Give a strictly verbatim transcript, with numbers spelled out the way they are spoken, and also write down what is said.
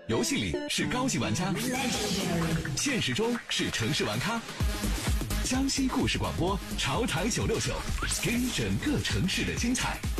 游戏里是高级玩家，现实中是城市玩咖。江西故事广播，潮台九六九，给整个城市的精彩。